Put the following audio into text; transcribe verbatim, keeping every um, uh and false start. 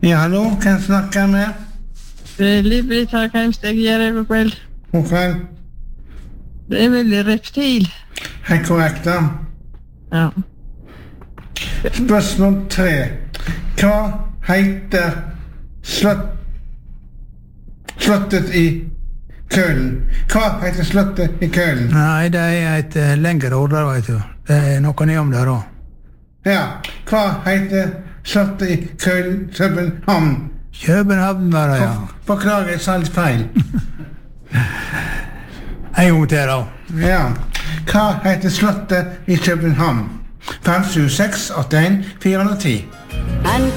Ja, hallo, hvem snakker jeg med? Det er Liv-Britt her, Keimsteg, gjør jeg god kveld. God kveld. Det er vel reptil. Helt korrekt, da. Ja. Spørsmål tre. Hva heter slott... slottet i Kølen? Hva heter slottet i Kølen? Nei, det er et uh, lengre ord der, vet du. Det er noe ned om der også. Ja, hva heter slottet i Kølen, København? København var det, ja. Beklager, jeg sa litt feil. En gang til, da. Ja. Hva heter slottet i København? fem sju seks åtte en fire ti.